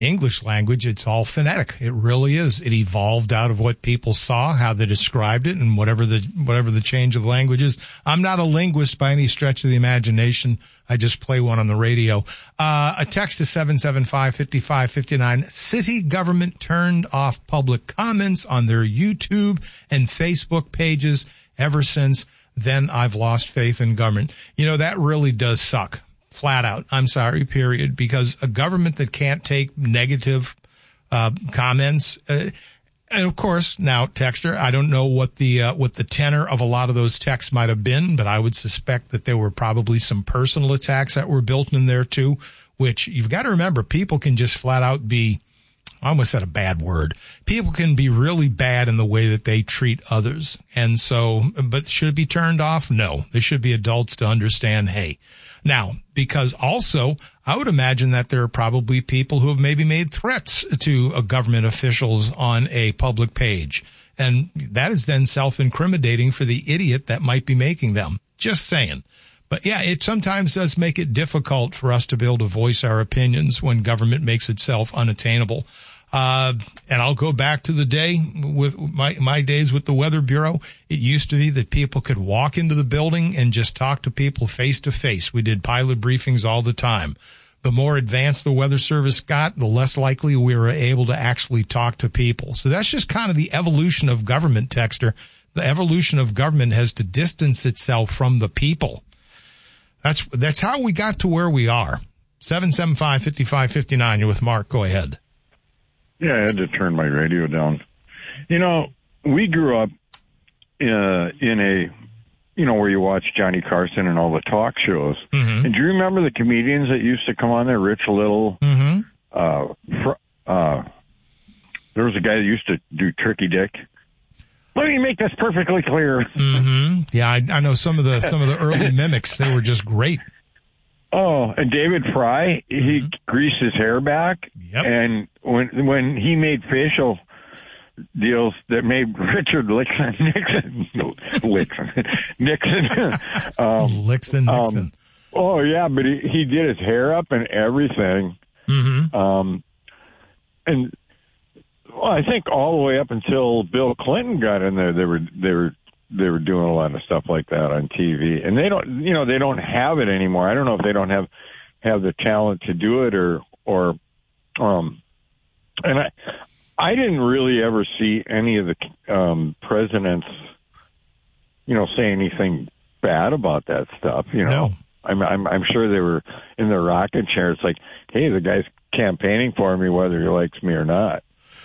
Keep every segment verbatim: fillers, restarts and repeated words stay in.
English language, it's all phonetic. It really is. It evolved out of what people saw, how they described it, and whatever the whatever the change of language is. I'm not a linguist by any stretch of the imagination. I just play one on the radio. Uh, a text to seven seven five, five five five nine. City government turned off public comments on their YouTube and Facebook pages. Ever since then, I've lost faith in government. You know, that really does suck. Flat out. I'm sorry, period. Because a government that can't take negative uh comments, uh, and of course, now, texter, I don't know what the uh, what the tenor of a lot of those texts might have been, but I would suspect that there were probably some personal attacks that were built in there too, which you've got to remember, people can just flat out be, I almost said a bad word. People can be really bad in the way that they treat others. And so, but should it be turned off? No. There should be adults to understand, hey. Now, because also, I would imagine that there are probably people who have maybe made threats to uh, government officials on a public page. And that is then self-incriminating for the idiot that might be making them. Just saying. But yeah, it sometimes does make it difficult for us to be able to voice our opinions when government makes itself unattainable. Uh, and I'll go back to the day with my, my days with the Weather Bureau. It used to be that people could walk into the building and just talk to people face to face. We did pilot briefings all the time. The more advanced the Weather Service got, the less likely we were able to actually talk to people. So that's just kind of the evolution of government, texter. The evolution of government has to distance itself from the people. That's, that's how we got to where we are. seven seven five, five five five nine. You're with Mark. Go ahead. Yeah, I had to turn my radio down. You know, we grew up uh, in a, you know, where you watch Johnny Carson and all the talk shows. Mm-hmm. And do you remember the comedians that used to come on there? Rich Little. Mm-hmm. Uh, fr- uh, there was a guy that used to do Tricky Dick. Let me make this perfectly clear. Mm-hmm. Yeah, I, I know some of the some of the early mimics. They were just great. Oh, and David Fry, he mm-hmm. greased his hair back, yep. and when when he made facial deals that made Richard Nixon, Nixon, Nixon, Nixon, um, Nixon, Nixon. Um, oh yeah, but he, he did his hair up and everything, mm-hmm. um, and well, I think all the way up until Bill Clinton got in there, they were they were. They were doing a lot of stuff like that on T V, and they don't, you know, they don't have it anymore. I don't know if they don't have, have the talent to do it or, or, um, and I, I didn't really ever see any of the, um, presidents, you know, say anything bad about that stuff, you know. No. I'm, I'm, I'm sure they were in their rocking chair. It's like, hey, the guy's campaigning for me, whether he likes me or not.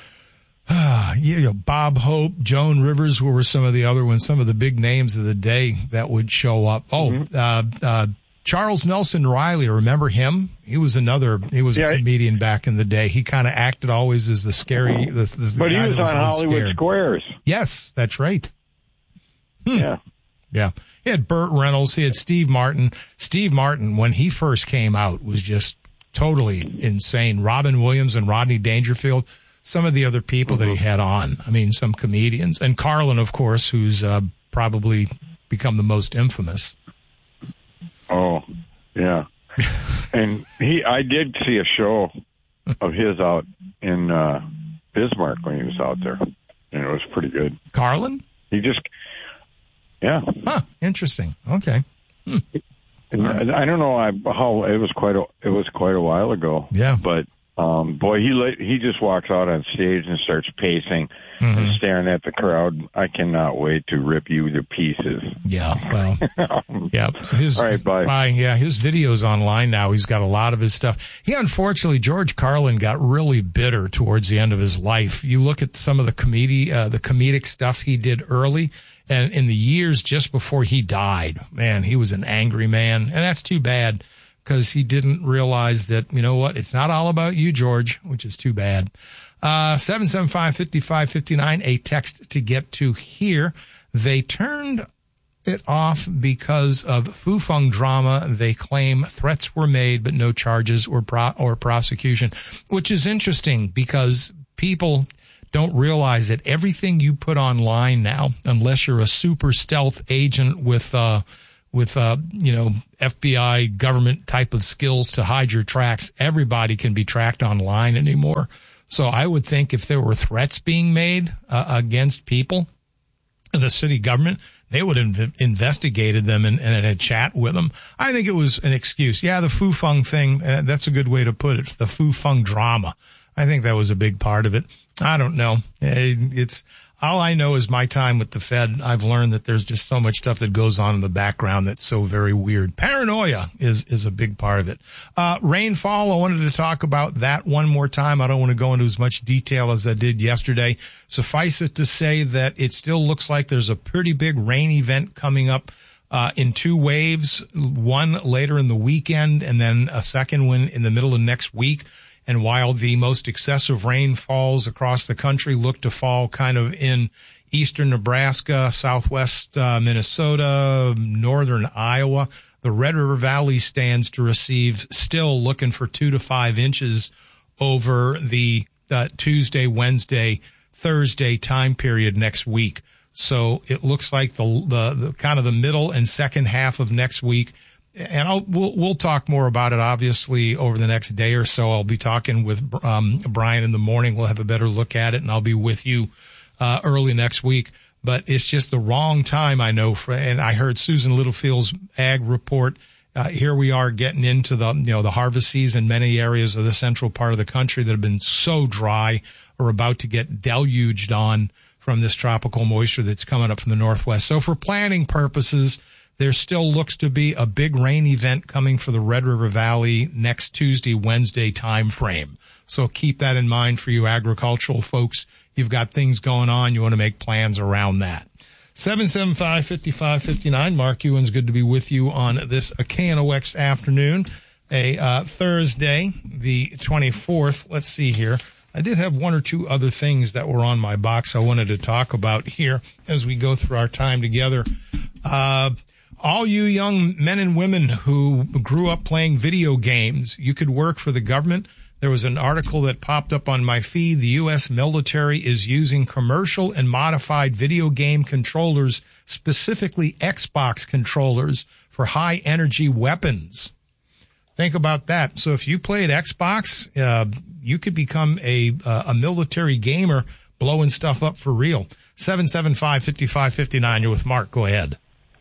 You know, Bob Hope, Joan Rivers were some of the other ones, some of the big names of the day that would show up. Oh, mm-hmm. uh, uh, Charles Nelson Riley, remember him? He was another, he was yeah, a comedian back in the day. He kind of acted always as the scary, the, the but guy he was, that was on Hollywood scared. Squares. Yes, that's right. Hmm. Yeah. Yeah. He had Burt Reynolds. He had Steve Martin. Steve Martin, when he first came out, was just totally insane. Robin Williams and Rodney Dangerfield. Some of the other people mm-hmm. that he had on. I mean, some comedians. And Carlin, of course, who's uh, probably become the most infamous. Oh, yeah. And he, I did see a show of his out in uh, Bismarck when he was out there. And it was pretty good. Carlin? He just, yeah. Huh, interesting. Okay. Hmm. Right. I don't know how, it was quite a, it was quite a while ago. Yeah. But Um, boy, he he just walks out on stage and starts pacing mm-hmm. and staring at the crowd. I cannot wait to rip you to pieces. Yeah, well, yeah. So his, All right, bye. bye. Yeah, his video's online now. He's got a lot of his stuff. He, unfortunately, George Carlin got really bitter towards the end of his life. You look at some of the comedy, uh, the comedic stuff he did early, and in the years just before he died, man, he was an angry man, and that's too bad. Because he didn't realize that, you know what, it's not all about you, George, which is too bad. Uh, seven seven five, five five five nine, a text to get to here. They turned it off because of Fufeng drama. They claim threats were made, but no charges or pro- or prosecution, which is interesting because people don't realize that everything you put online now, unless you're a super stealth agent with, uh, with, uh, you know, F B I government type of skills to hide your tracks. Everybody can be tracked online anymore. So I would think if there were threats being made uh, against people, the city government, they would have inv- investigated them and, and had a chat with them. I think it was an excuse. Yeah, the Fufeng thing, uh, that's a good way to put it. The Fufeng drama. I think that was a big part of it. I don't know. It's all I know is my time with the Fed. I've learned that there's just so much stuff that goes on in the background that's so very weird. Paranoia is, is a big part of it. Uh, rainfall. I wanted to talk about that one more time. I don't want to go into as much detail as I did yesterday. Suffice it to say that it still looks like there's a pretty big rain event coming up, uh, in two waves, one later in the weekend and then a second one in the middle of next week. And while the most excessive rainfalls across the country look to fall kind of in eastern Nebraska, southwest uh, Minnesota, northern Iowa, the Red River Valley stands to receive, still looking for two to five inches over the uh, Tuesday, Wednesday, Thursday time period next week. So it looks like the, the, the kind of the middle and second half of next week. And I'll, we'll, we'll talk more about it, obviously, over the next day or so. I'll be talking with, um, Brian in the morning. We'll have a better look at it, and I'll be with you, uh, early next week. But it's just the wrong time, I know, for, and I heard Susan Littlefield's ag report. Uh, here we are getting into the, you know, the harvest season. Many areas of the central part of the country that have been so dry are about to get deluged on from this tropical moisture that's coming up from the northwest. So for planning purposes, there still looks to be a big rain event coming for the Red River Valley next Tuesday, Wednesday time frame. So keep that in mind for you agricultural folks. You've got things going on. You want to make plans around that. seven seven five, five five five nine. Mark Ewan's good to be with you on this K N O X afternoon, a uh, Thursday, the twenty-fourth. Let's see here. I did have one or two other things that were on my box I wanted to talk about here as we go through our time together. Uh, All you young men and women who grew up playing video games, you could work for the government. There was an article that popped up on my feed. The U S military is using commercial and modified video game controllers, specifically Xbox controllers, for high energy weapons. Think about that. So if you played Xbox, uh, you could become a, uh, a military gamer blowing stuff up for real. seven seven five, five five five nine. You're with Mark. Go ahead.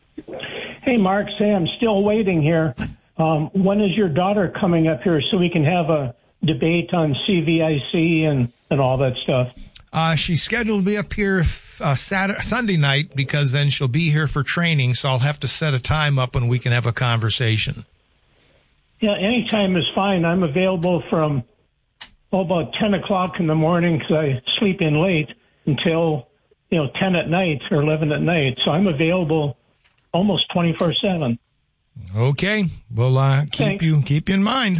Hey, Mark, say I'm still waiting here. Um, when is your daughter coming up here so we can have a debate on C V I C and, and all that stuff? Uh, she's scheduled to be up here uh, Saturday, Sunday night because then she'll be here for training, so I'll have to set a time up when we can have a conversation. Yeah, any time is fine. I'm available from oh, about ten o'clock in the morning because I sleep in late until, you know, ten at night or eleven at night. So I'm available almost twenty-four seven. Okay. Well, uh, keep Thanks. you, keep you in mind.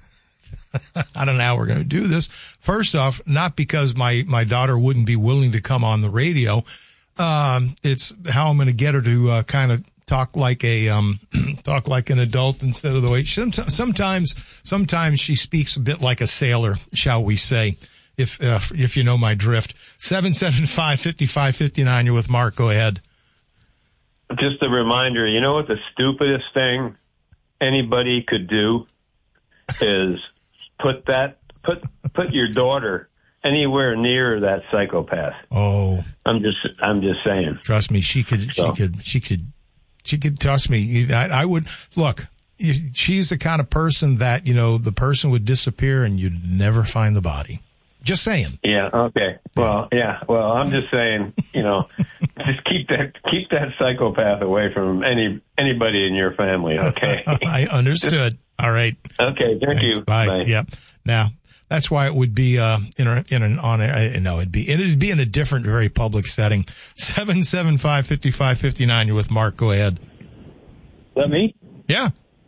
I don't know how we're going to do this. First off, not because my, my daughter wouldn't be willing to come on the radio. Um, it's how I'm going to get her to, uh, kind of talk like a, um, talk like an adult instead of the way she, sometimes, sometimes she speaks a bit like a sailor, shall we say, if, uh, if you know my drift. seven seven five, five five five nine. You're with Mark. Go ahead. Just a reminder, you know what the stupidest thing anybody could do is put that put put your daughter anywhere near that psychopath. Oh, I'm just I'm just saying. Trust me, she could So. she could she could she could trust me. I, I would look. She's the kind of person that, you know, the person would disappear and you'd never find the body. Just saying. Yeah. Okay. Well. Yeah. Well, I'm just saying. You know, just keep that keep that psychopath away from any anybody in your family. Okay. I understood. All right. Okay. Thank you. Bye. Bye. Yep. Now that's why it would be uh in a, in an on a, no it'd be it'd be in a different, very public setting. Seven seven five fifty five fifty nine. You're with Mark. Go ahead. Is that me? Yeah.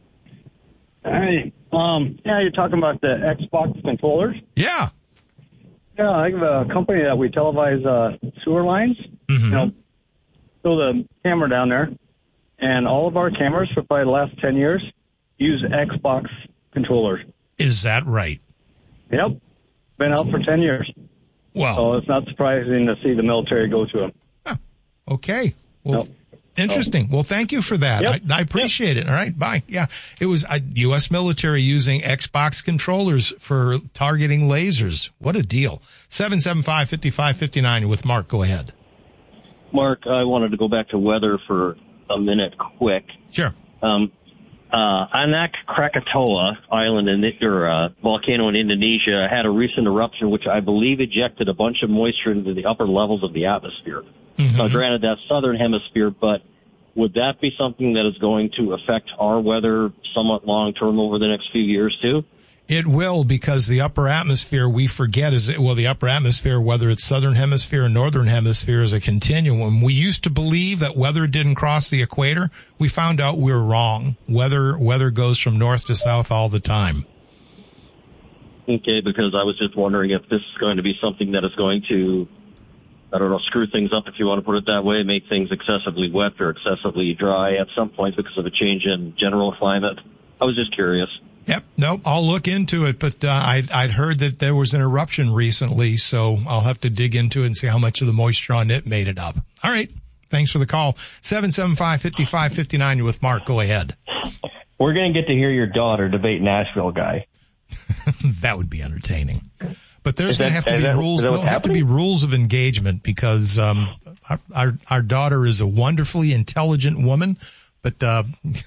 Hey. Um. Yeah, you're talking about the Xbox controllers. Yeah. Yeah, I have a company that we televise uh, sewer lines. Mm-hmm. You know, throw the camera down there, and all of our cameras for probably the last ten years use Xbox controllers. Is that right? Yep, been out for ten years. Well, So it's not surprising to see the military go to them. huh. Okay. Well, Nope. Interesting. Well, thank you for that. Yep. I, I appreciate yep. it. All right. Bye. Yeah. It was a U S military using Xbox controllers for targeting lasers. What a deal. seven seven five, five five five nine with Mark. Go ahead. Mark, I wanted to go back to weather for a minute quick. Sure. Um, uh, Anak Krakatoa Island in, or uh, volcano in Indonesia had a recent eruption, which I believe ejected a bunch of moisture into the upper levels of the atmosphere. Mm-hmm. Now, granted, that's southern hemisphere, but would that be something that is going to affect our weather somewhat long-term over the next few years, too? It will, because the upper atmosphere, we forget, is, well, the upper atmosphere, whether it's southern hemisphere or northern hemisphere, is a continuum. We used to believe that weather didn't cross the equator. We found out we were wrong. Weather, weather goes from north to south all the time. Okay, because I was just wondering if this is going to be something that is going to, I don't know, screw things up, if you want to put it that way, make things excessively wet or excessively dry at some point because of a change in general climate. I was just curious. Yep. Nope. I'll look into it, but uh, I'd, I'd heard that there was an eruption recently, so I'll have to dig into it and see how much of the moisture on it made it up. All right. Thanks for the call. seven seven five, five five five nine with Mark. Go ahead. We're going to get to hear your daughter debate Nashville guy. That would be entertaining. But there's going to have to is be that, rules. There'll have to be rules of engagement because um, our, our our daughter is a wonderfully intelligent woman, but uh,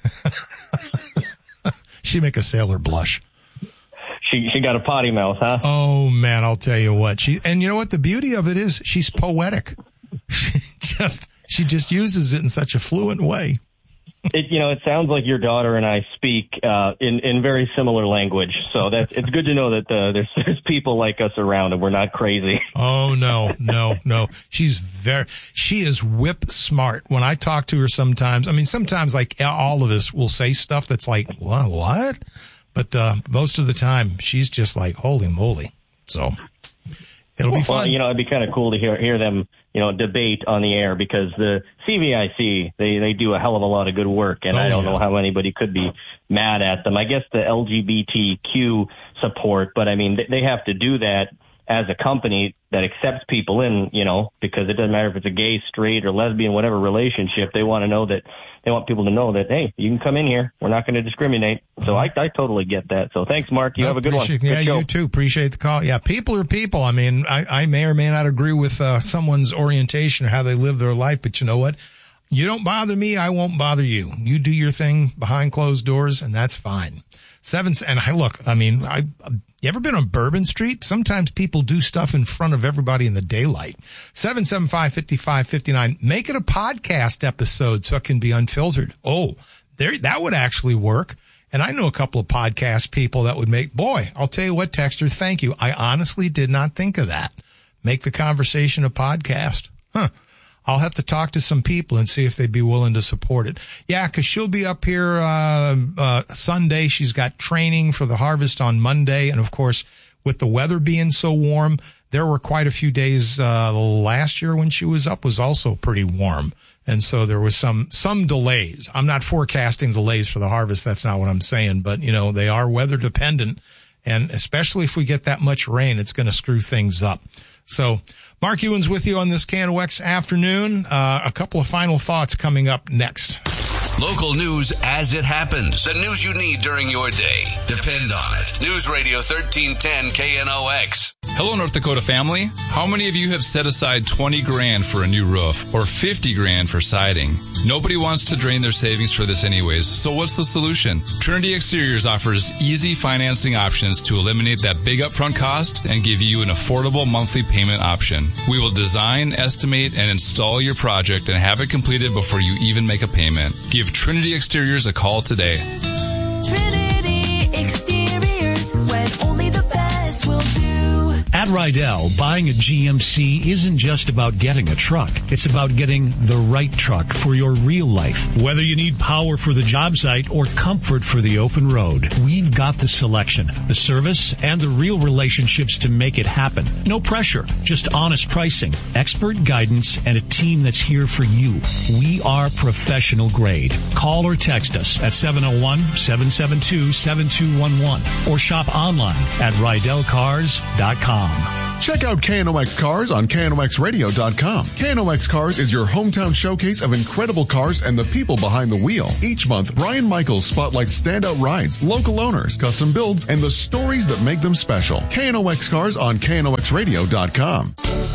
she make a sailor blush. She she got a potty mouth, huh? Oh man, I'll tell you what. She and you know what the beauty of it is, she's poetic. She just she just uses it in such a fluent way. It, you know, it sounds like your daughter and I speak uh, in in very similar language. So that's it's good to know that uh, there's there's people like us around and we're not crazy. Oh no, no, no. She's very she is whip smart. When I talk to her sometimes, I mean sometimes like all of us will say stuff that's like, what what? But uh most of the time she's just like, holy moly. So it'll be fun. Well, you know, it'd be kind of cool to hear hear them, you know, debate on the air because the C V I C, they, they do a hell of a lot of good work, and oh, I don't yeah. know how anybody could be mad at them. I guess the L G B T Q support, but I mean, they have to do that as a company that accepts people in, you know, because it doesn't matter if it's a gay, straight, or lesbian, whatever relationship. They want to know that, they want people to know that, hey, you can come in here. We're not going to discriminate. So I, I totally get that. So thanks, Mark. You no, have a good one. Good yeah, show. You too. Appreciate the call. Yeah, people are people. I mean, I, I may or may not agree with uh, someone's orientation or how they live their life, but you know what? You don't bother me, I won't bother you. You do your thing behind closed doors, and that's fine. Seven, and I look, I mean, I, you ever been on Bourbon Street? Sometimes people do stuff in front of everybody in the daylight. seven seven five, five five five nine. Make it a podcast episode so it can be unfiltered. Oh, there, that would actually work. And I know a couple of podcast people that would make, boy, I'll tell you what, Texter, thank you. I honestly did not think of that. Make the conversation a podcast. Huh. I'll have to talk to some people and see if they'd be willing to support it. Yeah, because she'll be up here uh, uh Sunday. She's got training for the harvest on Monday. And, of course, with the weather being so warm, there were quite a few days uh last year when she was up was also pretty warm. And so there was some some delays. I'm not forecasting delays for the harvest. That's not what I'm saying. But, you know, they are weather dependent. And especially if we get that much rain, it's going to screw things up. So Mark Ewan's with you on this K N O X afternoon. Uh, a couple of final thoughts coming up next. Local news as it happens. The news you need during your day. Depend on it. News Radio thirteen ten K N O X. Hello, North Dakota family. How many of you have set aside twenty grand for a new roof or fifty grand for siding? Nobody wants to drain their savings for this anyways, so what's the solution? Trinity Exteriors offers easy financing options to eliminate that big upfront cost and give you an affordable monthly payment option. We will design, estimate, and install your project and have it completed before you even make a payment. Give Trinity Exteriors a call today. Trinity Exteriors, when only the best will do. At Rydell, buying a G M C isn't just about getting a truck. It's about getting the right truck for your real life. Whether you need power for the job site or comfort for the open road, we've got the selection, the service, and the real relationships to make it happen. No pressure, just honest pricing, expert guidance, and a team that's here for you. We are professional grade. Call or text us at seven oh one, seven seven two, seven two one one or shop online at rydell cars dot com. Check out K N O X Cars on K N O X radio dot com. K N O X Cars is your hometown showcase of incredible cars and the people behind the wheel. Each month, Brian Michaels spotlights standout rides, local owners, custom builds, and the stories that make them special. K N O X Cars on K N O X radio dot com.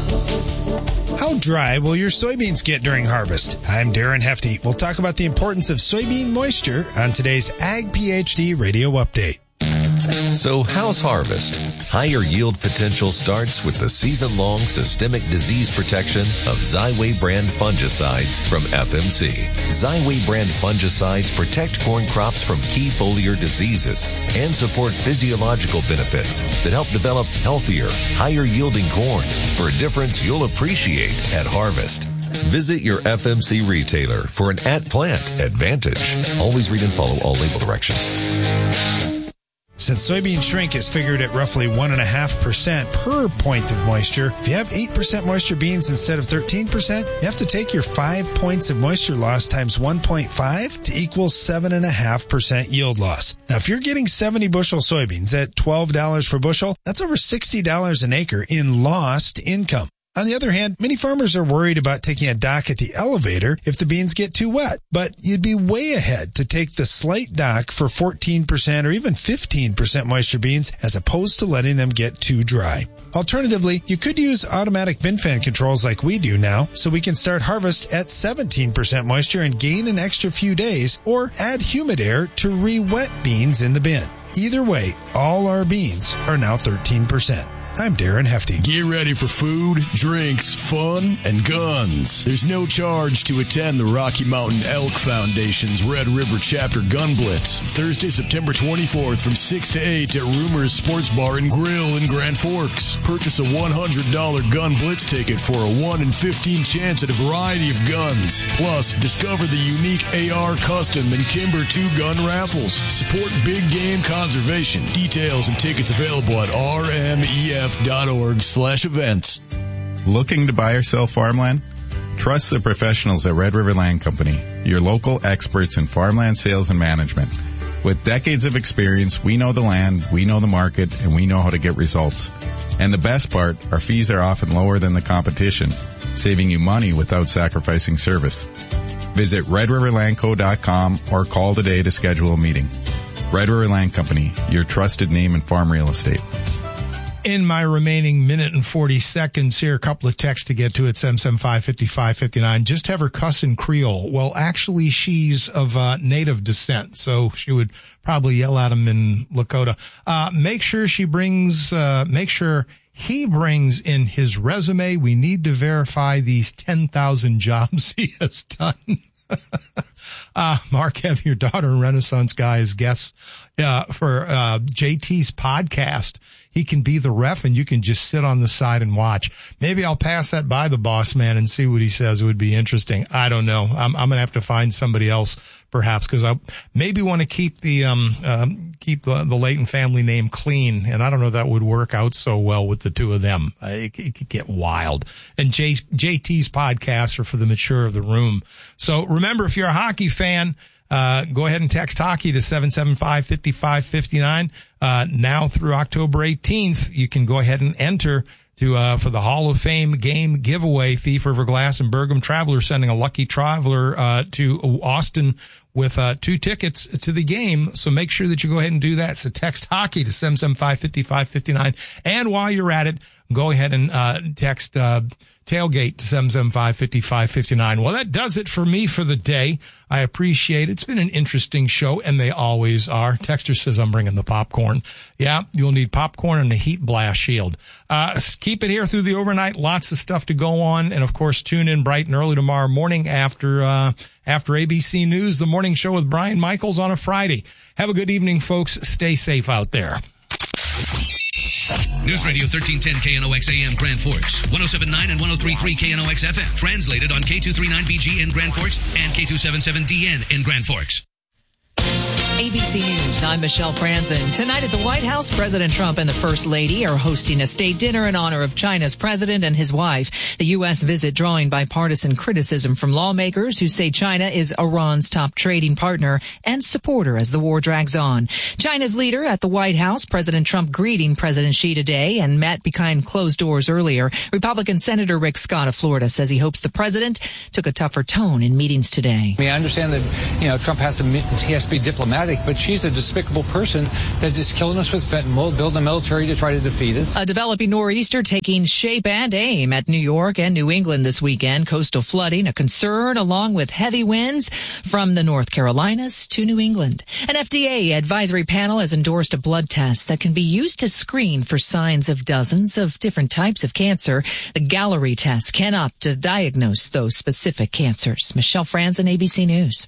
How dry will your soybeans get during harvest? I'm Darren Hefty. We'll talk about the importance of soybean moisture on today's Ag PhD Radio Update. So how's harvest? Higher yield potential starts with the season-long systemic disease protection of Xyway brand fungicides from F M C. Xyway brand fungicides protect corn crops from key foliar diseases and support physiological benefits that help develop healthier, higher yielding corn for a difference you'll appreciate at harvest. Visit your F M C retailer for an at-plant advantage. Always read and follow all label directions. Since soybean shrink is figured at roughly one point five percent per point of moisture, if you have eight percent moisture beans instead of thirteen percent, you have to take your five points of moisture loss times one point five to equal seven point five percent yield loss. Now, if you're getting seventy bushel soybeans at twelve dollars per bushel, that's over sixty dollars an acre in lost income. On the other hand, many farmers are worried about taking a dock at the elevator if the beans get too wet. But you'd be way ahead to take the slight dock for fourteen percent or even fifteen percent moisture beans as opposed to letting them get too dry. Alternatively, you could use automatic bin fan controls like we do now, so we can start harvest at seventeen percent moisture and gain an extra few days, or add humid air to re-wet beans in the bin. Either way, all our beans are now thirteen percent. I'm Darren Hefty. Get ready for food, drinks, fun, and guns. There's no charge to attend the Rocky Mountain Elk Foundation's Red River Chapter Gun Blitz, Thursday, September twenty-fourth from six to eight at Rumors Sports Bar and Grill in Grand Forks. Purchase a one hundred dollars Gun Blitz ticket for a one in fifteen chance at a variety of guns. Plus, discover the unique A R Custom and Kimber two gun raffles. Support big game conservation. Details and tickets available at R M E F dot org slash events. Looking to buy or sell farmland? Trust the professionals at Red River Land Company, your local experts in farmland sales and management. With decades of experience, we know the land, we know the market, and we know how to get results. And the best part, our fees are often lower than the competition, saving you money without sacrificing service. Visit red river land co dot com or call today to schedule a meeting. Red River Land Company, your trusted name in farm real estate. In my remaining minute and forty seconds here, a couple of texts to get to at seven seven five, five five five nine. Just have her cuss in Creole. Well, actually, she's of uh, native descent, so she would probably yell at him in Lakota. Uh, make sure she brings, uh, make sure he brings in his resume. We need to verify these ten thousand jobs he has done. uh, Mark, have your daughter and Renaissance guy as guests uh, for uh, J T's podcast. He can be the ref and you can just sit on the side and watch. Maybe I'll pass that by the boss man and see what he says. It would be interesting. I don't know. I'm, I'm going to have to find somebody else perhaps because I maybe want to keep the, um, um, keep the, the Layton family name clean. And I don't know if that would work out so well with the two of them. Uh, it, it could get wild. And J, JT's podcasts are for the mature of the room. So remember, if you're a hockey fan, Uh, go ahead and text hockey to seven seven five, five five five nine. Uh, now through October eighteenth, you can go ahead and enter to, uh, for the Hall of Fame game giveaway. Thief River Glass and Bergam Traveler sending a lucky traveler, uh, to Austin with, uh, two tickets to the game. So make sure that you go ahead and do that. So text hockey to seven seven five, five five five nine. And while you're at it, go ahead and, uh, text, uh, tailgate to seven seven five, five five five nine. Well, that does it for me for the day. I appreciate it. It's been an interesting show, and they always are. Texter says I'm bringing the popcorn. Yeah, you'll need popcorn and a heat blast shield. Uh, keep it here through the overnight. Lots of stuff to go on. And, of course, tune in bright and early tomorrow morning after uh after A B C News, the morning show with Brian Michaels on a Friday. Have a good evening, folks. Stay safe out there. News Radio thirteen ten K N O X A M Grand Forks, one oh seven point nine and one oh three point three K N O X F M. Translated on K two thirty-nine B G in Grand Forks and K two seventy-seven D N in Grand Forks. A B C News, I'm Michelle Franzen. Tonight at the White House, President Trump and the First Lady are hosting a state dinner in honor of China's president and his wife. The U S visit drawing bipartisan criticism from lawmakers who say China is Iran's top trading partner and supporter as the war drags on. China's leader at the White House, President Trump greeting President Xi today and met behind closed doors earlier. Republican Senator Rick Scott of Florida says he hopes the president took a tougher tone in meetings today. I mean, I understand that, you know, Trump has to, he has to be diplomatic, but she's a despicable person that is killing us with fentanyl, building a military to try to defeat us. A developing nor'easter taking shape and aim at New York and New England this weekend. Coastal flooding, a concern, along with heavy winds from the North Carolinas to New England. An F D A advisory panel has endorsed a blood test that can be used to screen for signs of dozens of different types of cancer. The Gallery test cannot diagnose those specific cancers. Michelle Franzen, A B C News.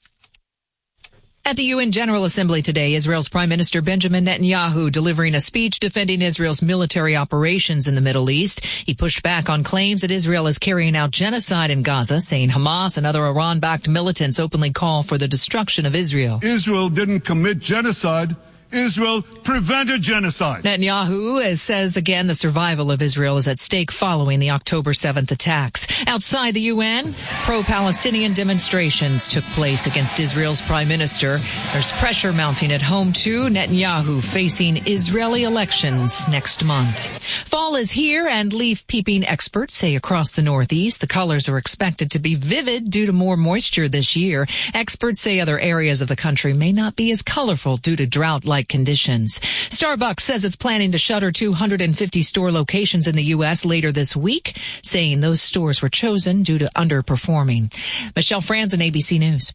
At the U N General Assembly today, Israel's Prime Minister Benjamin Netanyahu delivering a speech defending Israel's military operations in the Middle East. He pushed back on claims that Israel is carrying out genocide in Gaza, saying Hamas and other Iran-backed militants openly call for the destruction of Israel. Israel didn't commit genocide. Israel prevented genocide. Netanyahu says again the survival of Israel is at stake following the October seventh attacks. Outside the U N, pro-Palestinian demonstrations took place against Israel's prime minister. There's pressure mounting at home too. Netanyahu facing Israeli elections next month. Fall is here and leaf peeping experts say across the Northeast the colors are expected to be vivid due to more moisture this year. Experts say other areas of the country may not be as colorful due to drought-like conditions. Starbucks says it's planning to shutter two hundred fifty store locations in the U S later this week, saying those stores were chosen due to underperforming. Michelle Franzen, A B C News.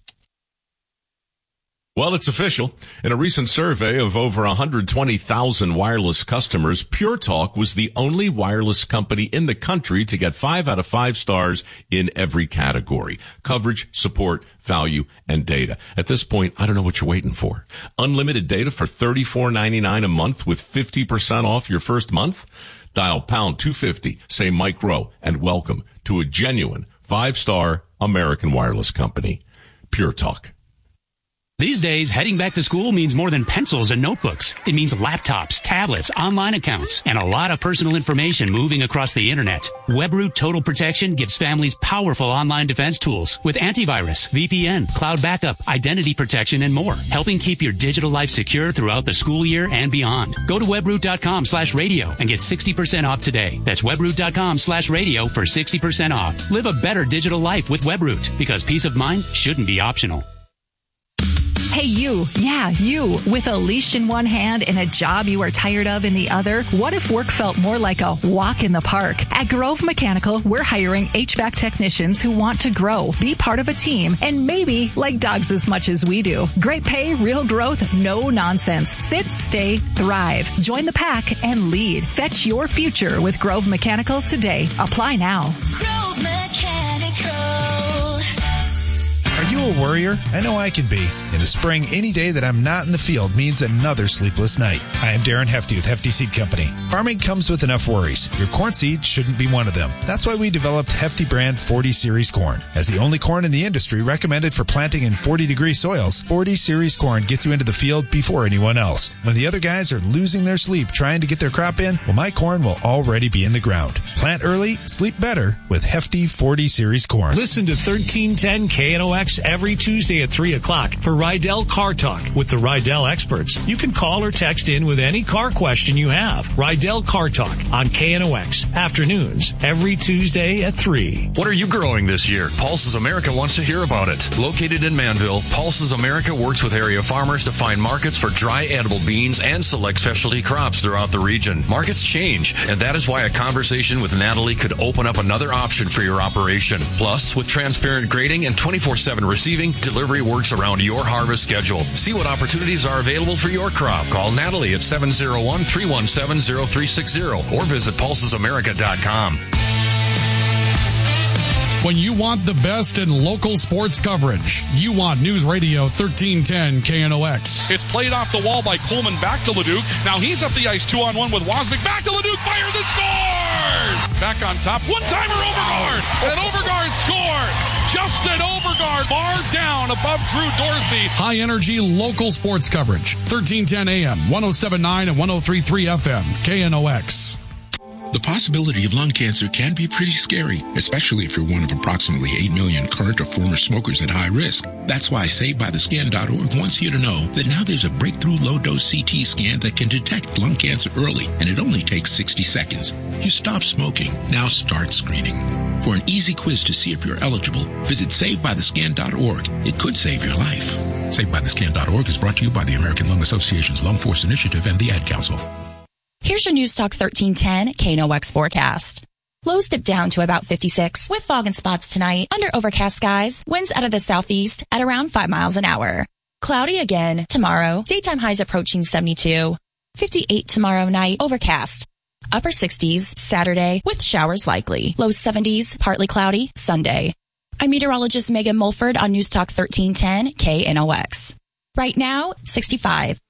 Well, it's official. In a recent survey of over one hundred twenty thousand wireless customers, Pure Talk was the only wireless company in the country to get five out of five stars in every category: coverage, support, value, and data. At this point, I don't know what you're waiting for. Unlimited data for thirty-four ninety-nine a month with fifty percent off your first month? Dial pound two fifty, say Mike Rowe, and welcome to a genuine five-star American wireless company. Pure Talk. These days, heading back to school means more than pencils and notebooks. It means laptops, tablets, online accounts, and a lot of personal information moving across the internet. WebRoot Total Protection gives families powerful online defense tools with antivirus, V P N, cloud backup, identity protection, and more, helping keep your digital life secure throughout the school year and beyond. Go to webroot.com slash radio and get sixty percent off today. That's webroot.com slash radio for sixty percent off. Live a better digital life with WebRoot, because peace of mind shouldn't be optional. Hey, you. Yeah, you. With a leash in one hand and a job you are tired of in the other, what if work felt more like a walk in the park? At Grove Mechanical, we're hiring H V A C technicians who want to grow, be part of a team, and maybe like dogs as much as we do. Great pay, real growth, no nonsense. Sit, stay, thrive. Join the pack and lead. Fetch your future with Grove Mechanical today. Apply now. Grove Mechanical. Are you a worrier? I know I can be. In the spring, any day that I'm not in the field means another sleepless night. I am Darren Hefty with Hefty Seed Company. Farming comes with enough worries. Your corn seed shouldn't be one of them. That's why we developed Hefty brand forty series corn. As the only corn in the industry recommended for planting in forty degree soils, forty series corn gets you into the field before anyone else. When the other guys are losing their sleep trying to get their crop in, well, my corn will already be in the ground. Plant early, sleep better with Hefty forty series corn. Listen to thirteen ten K N O X every Tuesday at three o'clock for Rydell Car Talk with the Rydell experts. You can call or text in with any car question you have. Rydell Car Talk on K N O X afternoons every Tuesday at three. What are you growing this year? Pulses America wants to hear about it. Located in Manville, Pulses America works with area farmers to find markets for dry edible beans and select specialty crops throughout the region. Markets change, and that is why a conversation with Natalie could open up another option for your operation. Plus, with transparent grading and twenty-four seven receiving, delivery works around your harvest schedule. See what opportunities are available for your crop. Call Natalie at seven oh one, three one seven, oh three six oh or visit pulses america dot com. When you want the best in local sports coverage, you want News Radio thirteen ten K N O X. It's played off the wall by Coleman back to Leduc. Now he's up the ice two on one with Wozniak. Back to Leduc, fires and scores! back on top. One-timer Overgaard, and Overgaard scores. Justin Overgaard, bar down above Drew Dorsey. High energy local sports coverage. thirteen ten A M, one oh seven point nine and one oh three point three F M, K N O X. The possibility of lung cancer can be pretty scary, especially if you're one of approximately eight million current or former smokers at high risk. That's why Saved By The Scan dot org wants you to know that now there's a breakthrough low-dose C T scan that can detect lung cancer early, and it only takes sixty seconds. You stop smoking, now start screening. For an easy quiz to see if you're eligible, visit Saved By The Scan dot org. It could save your life. Saved By The Scan dot org is brought to you by the American Lung Association's Lung Force Initiative and the Ad Council. Here's your News Talk thirteen ten K N O X forecast. Lows dip down to about fifty-six with fog and spots tonight under overcast skies. Winds out of the southeast at around five miles an hour. Cloudy again tomorrow. Daytime highs approaching seventy-two. fifty-eight tomorrow night. Overcast. Upper sixties Saturday with showers likely. Low seventies, partly cloudy Sunday. I'm meteorologist Megan Mulford on News Talk thirteen ten K N O X. Right now, sixty-five.